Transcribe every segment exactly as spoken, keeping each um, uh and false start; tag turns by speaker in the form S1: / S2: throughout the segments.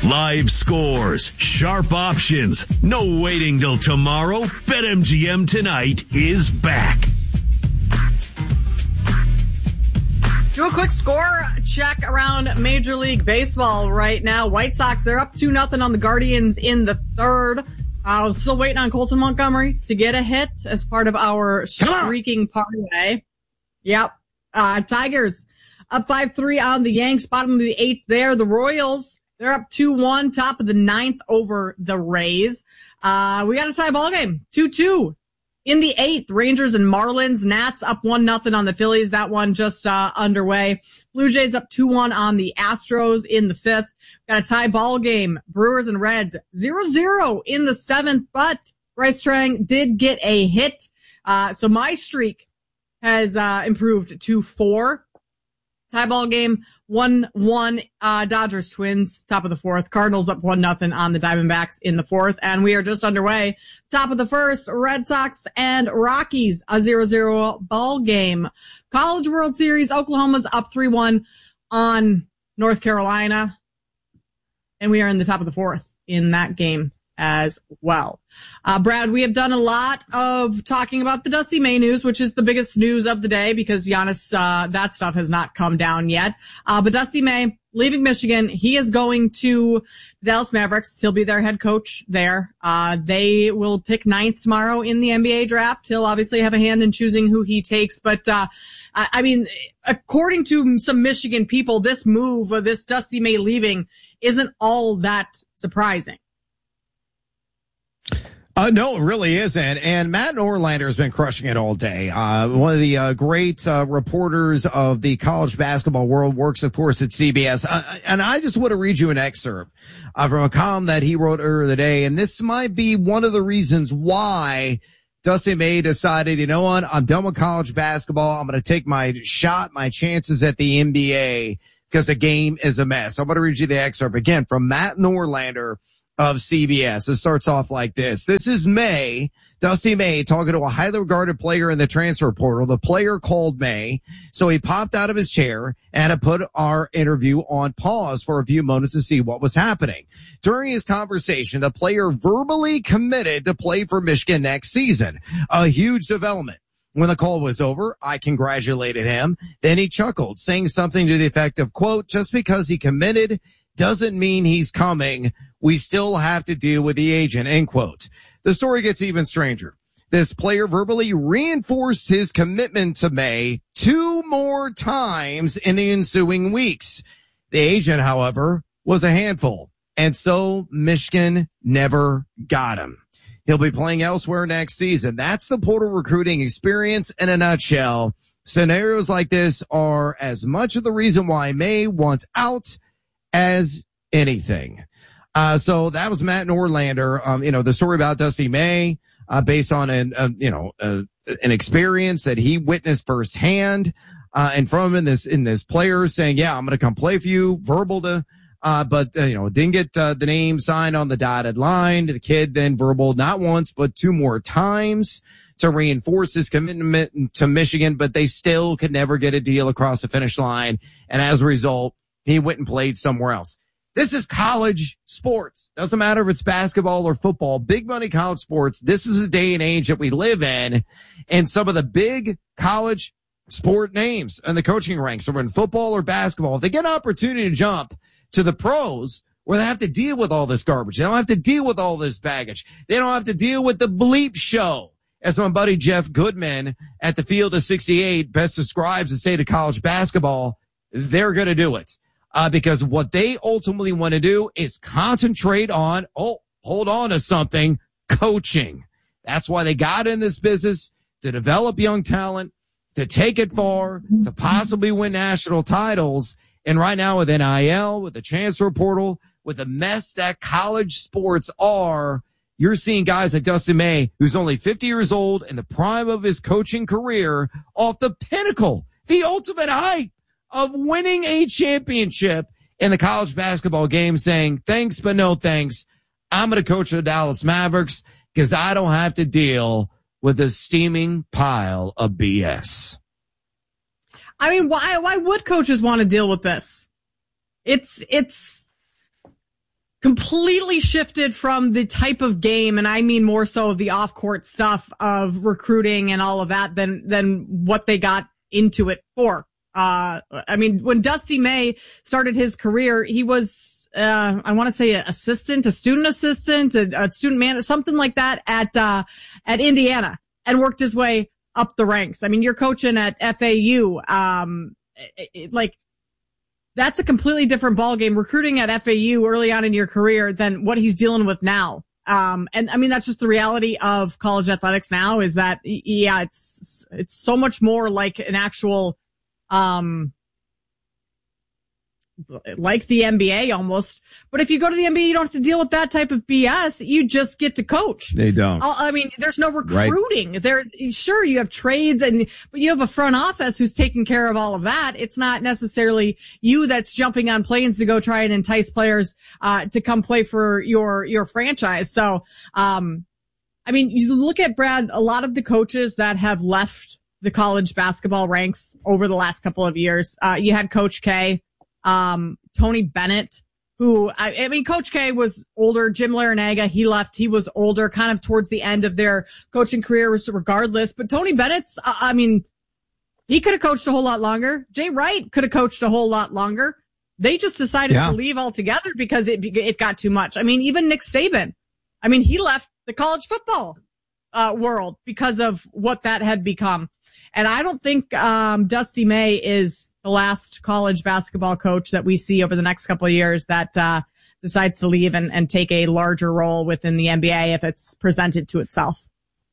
S1: Live scores, sharp options, no waiting till tomorrow. BetMGM Tonight is back.
S2: Do a quick score check around Major League Baseball right now. White Sox, they're up two nothing on the Guardians in the third. Uh, still waiting on Colton Montgomery to get a hit as part of our streaking parlay. Yep. Uh, Tigers up five three on the Yanks, bottom of the eighth there. The Royals, they're up two one, top of the ninth over the Rays. Uh, we got a tie ball game, two two. In the eighth, Rangers and Marlins. Nats up one nothing on the Phillies. That one just uh underway. Blue Jays up two one on the Astros in the fifth. Got a tie ball game. Brewers and Reds zero zero in the seventh, but Bryce Trang did get a hit. Uh so my streak has uh improved to four. Tie ball game one one, uh Dodgers Twins, top of the fourth. Cardinals up one nothing on the Diamondbacks in the fourth, and we are just underway. Top of the first, Red Sox and Rockies, a zero zero ball game. College World Series, Oklahoma's up three one on North Carolina, and we are in the top of the fourth in that game as well. Uh, Brad, we have done a lot of talking about the Dusty May news, which is the biggest news of the day because Giannis, uh, that stuff has not come down yet. Uh, but Dusty May leaving Michigan, he is going to the Dallas Mavericks. He'll be their head coach there. Uh, they will pick ninth tomorrow in the N B A draft. He'll obviously have a hand in choosing who he takes. But, uh, I, I mean, according to some Michigan people, this move of this Dusty May leaving isn't all that surprising.
S3: Uh, no, it really isn't. And Matt Norlander has been crushing it all day. Uh, one of the uh, great uh, reporters of the college basketball world, works, of course, at C B S. Uh, and I just want to read you an excerpt uh, from a column that he wrote earlier today. And this might be one of the reasons why Dusty May decided, you know what, I'm done with college basketball. I'm going to take my shot, my chances at the N B A because the game is a mess. I'm going to read you the excerpt again from Matt Norlander of C B S. It starts off like this. This is May, Dusty May, talking to a highly regarded player in the transfer portal. The player called May, so he popped out of his chair and had put our interview on pause for a few moments to see what was happening. During his conversation, the player verbally committed to play for Michigan next season, a huge development. When the call was over, I congratulated him. Then he chuckled, saying something to the effect of, quote, just because he committed doesn't mean he's coming. We still have to deal with the agent, end quote. The story gets even stranger. This player verbally reinforced his commitment to May two more times in the ensuing weeks. The agent, however, was a handful, and so Michigan never got him. He'll be playing elsewhere next season. That's the portal recruiting experience in a nutshell. Scenarios like this are as much of the reason why May wants out as anything. Uh, so that was Matt Norlander. Um, you know, the story about Dusty May, uh, based on an, uh, you know, uh, an experience that he witnessed firsthand, uh, and from in this, in this player saying, yeah, I'm going to come play for you, verbal to, uh, but, uh, you know, didn't get, uh, the name signed on the dotted line. The kid then verbal not once, but two more times to reinforce his commitment to Michigan, but they still could never get a deal across the finish line. And as a result, he went and played somewhere else. This is college sports. Doesn't matter if it's basketball or football. Big money college sports. This is a day and age that we live in. And some of the big college sport names in the coaching ranks, or in football or basketball, if they get an opportunity to jump to the pros where they have to deal with all this garbage, they don't have to deal with all this baggage, they don't have to deal with the bleep show, as my buddy Jeff Goodman at the Field of sixty-eight best describes the state of college basketball, they're going to do it. Uh, because what they ultimately want to do is concentrate on, oh, hold on to something, coaching. That's why they got in this business, to develop young talent, to take it far, to possibly win national titles. And right now with N I L, with the transfer portal, with the mess that college sports are, you're seeing guys like Dusty May, who's only fifty years old in the prime of his coaching career, off the pinnacle, the ultimate height of winning a championship in the college basketball game, saying, thanks, but no thanks. I'm going to coach the Dallas Mavericks because I don't have to deal with a steaming pile of B S.
S2: I mean, why, why would coaches want to deal with this? It's, it's completely shifted from the type of game, and I mean more so the off-court stuff of recruiting and all of that than than what they got into it for. Uh, I mean, when Dusty May started his career, he was, uh, I want to say an assistant, a student assistant, a, a student manager, something like that at, uh, at Indiana, and worked his way up the ranks. I mean, you're coaching at F A U, um, it, it, like, that's a completely different ballgame, recruiting at F A U early on in your career than what he's dealing with now. Um, and I mean, that's just the reality of college athletics now, is that, yeah, it's, it's so much more like an actual, um, like the N B A almost. But if you go to the N B A, you don't have to deal with that type of B S. You just get to coach.
S3: They don't.
S2: I mean, there's no recruiting. Right. There, sure, you have trades, and but you have a front office who's taking care of all of that. It's not necessarily you that's jumping on planes to go try and entice players uh to come play for your your franchise. So, um, I mean, you look at, Brad, a lot of the coaches that have left the college basketball ranks over the last couple of years. Uh, you had Coach K, um, Tony Bennett, who, I, I mean, Coach K was older. Jim Larinaga, he left. He was older, kind of towards the end of their coaching career regardless. But Tony Bennett's, uh, I mean, he could have coached a whole lot longer. Jay Wright could have coached a whole lot longer. They just decided yeah. to leave altogether because it, it got too much. I mean, even Nick Saban, I mean, he left the college football, uh, world because of what that had become. And I don't think, um, Dusty May is the last college basketball coach that we see over the next couple of years that, uh, decides to leave and, and take a larger role within the N B A if it's presented to itself.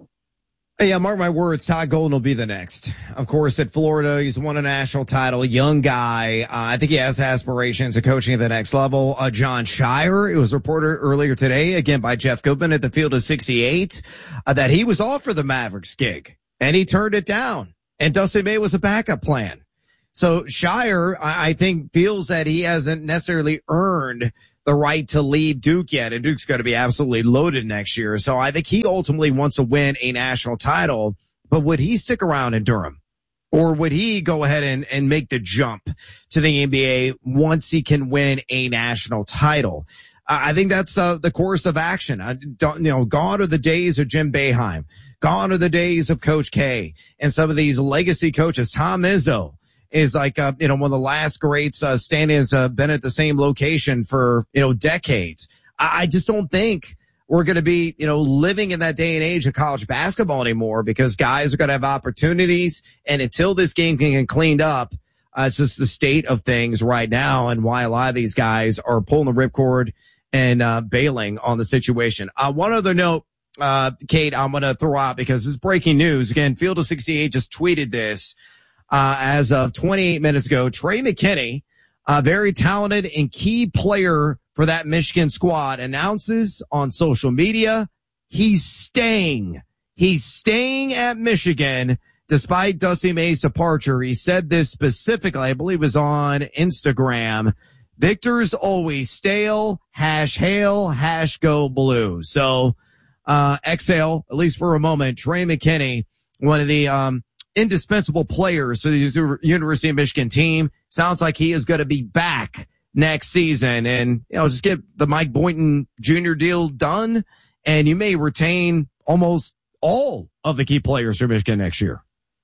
S3: Yeah, mark my words, Todd Golden will be the next. Of course, at Florida, he's won a national title, young guy. Uh, I think he has aspirations of coaching at the next level. Uh, John Shire, it was reported earlier today, again by Jeff Goodman at the Field of sixty-eight, uh, that he was offered the Mavericks gig. And he turned it down. And Dusty May was a backup plan. So Shire, I think, feels that he hasn't necessarily earned the right to leave Duke yet. And Duke's going to be absolutely loaded next year. So I think he ultimately wants to win a national title. But would he stick around in Durham? Or would he go ahead and, and make the jump to the N B A once he can win a national title? I think that's uh, the course of action. I don't, you know, gone are the days of Jim Boeheim. Gone are the days of Coach K and some of these legacy coaches. Tom Izzo is like, uh, you know, one of the last greats, uh, stand-ins, uh, been at the same location for, you know, decades. I, I just don't think we're going to be, you know, living in that day and age of college basketball anymore, because guys are going to have opportunities. And until this game can get cleaned up, uh, it's just the state of things right now, and why a lot of these guys are pulling the ripcord and, uh, bailing on the situation. Uh, one other note, Uh, Kate, I'm going to throw out, because it's breaking news. Again, Field of sixty-eight just tweeted this, uh, as of twenty-eight minutes ago. Trey McKinney, a very talented and key player for that Michigan squad, announces on social media he's staying. He's staying at Michigan despite Dusty May's departure. He said this specifically, I believe it was on Instagram. Victor's always stale, hash hail, hash go blue. So, Uh, exhale, at least for a moment. Trey McKinney, one of the, um, indispensable players for the University of Michigan team. Sounds like he is going to be back next season, and, you know, just get the Mike Boynton Junior deal done, and you may retain almost all of the key players for Michigan next year.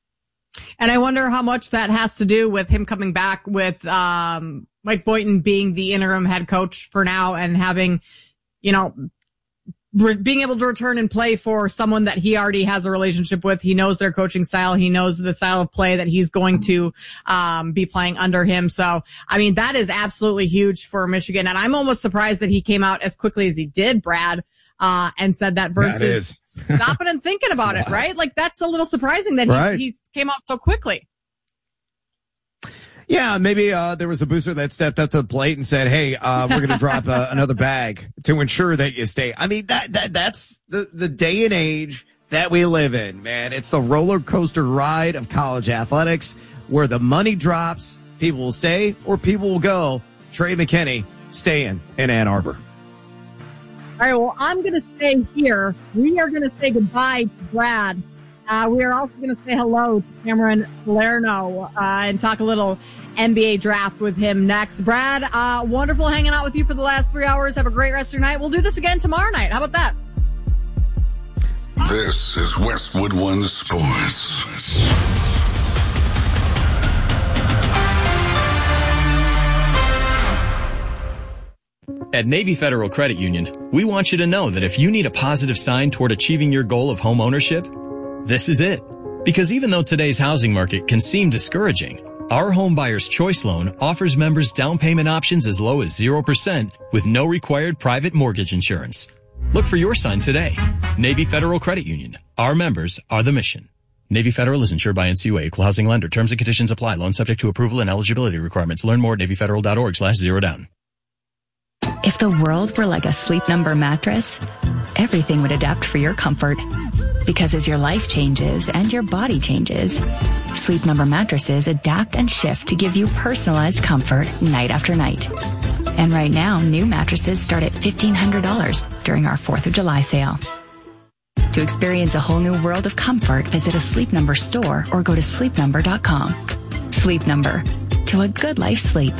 S2: And I wonder how much that has to do with him coming back with, um, Mike Boynton being the interim head coach for now, and having, you know, being able to return and play for someone that he already has a relationship with. He knows their coaching style. He knows the style of play that he's going to um be playing under him. So, I mean, that is absolutely huge for Michigan. And I'm almost surprised that he came out as quickly as he did, Brad, uh and said that versus that stopping and thinking about it, right? Like, that's a little surprising that right. he, he came out so quickly.
S3: Yeah, maybe uh there was a booster that stepped up to the plate and said, "Hey, uh we're going to drop uh, another bag to ensure that you stay." I mean, that that that's the the day and age that we live in, man. It's the roller coaster ride of college athletics, where the money drops, people will stay or people will go. Trey McKinney staying in Ann Arbor.
S2: All right, well, I'm going to stay here. We are going to say goodbye to Brad. Uh, we are also going to say hello to Cameron Salerno, uh, and talk a little N B A draft with him next. Brad, uh, wonderful hanging out with you for the last three hours. Have a great rest of your night. We'll do this again tomorrow night. How about that?
S4: This is Westwood One Sports.
S5: At Navy Federal Credit Union, we want you to know that if you need a positive sign toward achieving your goal of home ownership, this is it. Because even though today's housing market can seem discouraging, our Home Buyer's Choice Loan offers members down payment options as low as zero percent with no required private mortgage insurance. Look for your sign today. Navy Federal Credit Union. Our members are the mission. Navy Federal is insured by N C U A, equal housing lender. Terms and conditions apply. Loan subject to approval and eligibility requirements. Learn more at NavyFederal.org slash zero down.
S6: If the world were like a Sleep Number mattress, everything would adapt for your comfort. Because as your life changes and your body changes, Sleep Number mattresses adapt and shift to give you personalized comfort night after night. And right now, new mattresses start at fifteen hundred dollars during our fourth of July sale. To experience a whole new world of comfort, visit a Sleep Number store or go to sleep number dot com. Sleep Number. To a good life sleep.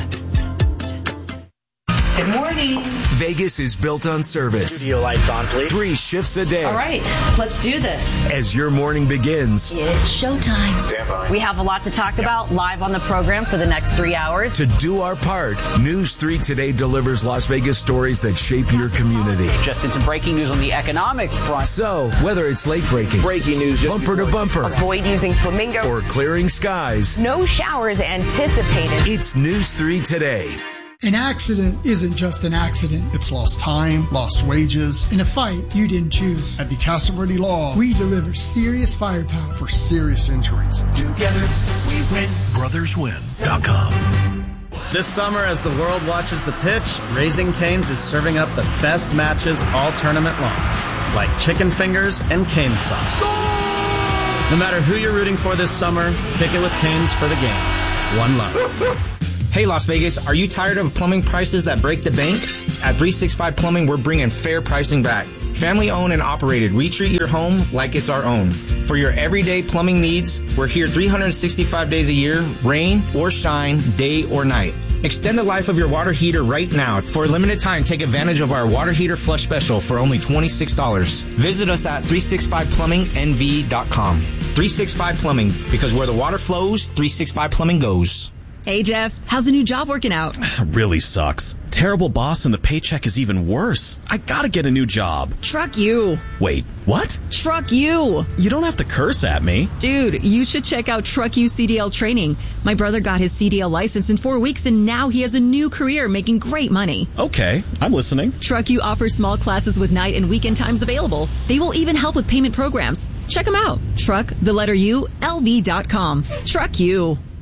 S7: Good morning.
S8: Vegas is built on service.
S9: Studio lights on, please.
S8: Three shifts a day.
S7: All right, let's do this.
S8: As your morning begins.
S6: It's showtime.
S9: Stand by.
S7: We have a lot to talk about live on the program for the next three hours.
S8: To do our part, News three Today delivers Las Vegas stories that shape your community.
S10: Just into breaking news on the economic front.
S8: So, whether it's late breaking,
S10: breaking news,
S8: bumper to bumper,
S7: avoid using flamingo,
S8: or clearing skies,
S7: no showers anticipated.
S8: It's News three Today.
S11: An accident isn't just an accident.
S12: It's lost time, lost wages.
S11: In a fight you didn't choose.
S12: At Casa Verde Law,
S11: we deliver serious firepower
S12: for serious injuries.
S1: Together we win. brothers win dot com.
S13: This summer, as the world watches the pitch, Raising Cane's is serving up the best matches all tournament long, like chicken fingers and cane sauce. No matter who you're rooting for this summer, pick it with Cane's for the games. One love.
S14: Hey, Las Vegas, are you tired of plumbing prices that break the bank? At three sixty-five Plumbing, we're bringing fair pricing back. Family owned and operated, we treat your home like it's our own. For your everyday plumbing needs, we're here three hundred sixty-five days a year, rain or shine, day or night. Extend the life of your water heater right now. For a limited time, take advantage of our water heater flush special for only twenty-six dollars. Visit us at three sixty-five plumbing N V dot com. three sixty-five Plumbing, because where the water flows, three sixty-five Plumbing goes.
S15: Hey, Jeff, how's the new job working out?
S16: Really sucks. Terrible boss and the paycheck is even worse. I gotta get a new job.
S15: Truck you.
S16: Wait, what?
S15: Truck you.
S16: You don't have to curse at me.
S15: Dude, you should check out Truck You C D L training. My brother got his C D L license in four weeks and now he has a new career making great money.
S16: Okay, I'm listening.
S15: Truck You offers small classes with night and weekend times available. They will even help with payment programs. Check them out. Truck, the letter U, L V dot com. Truck You.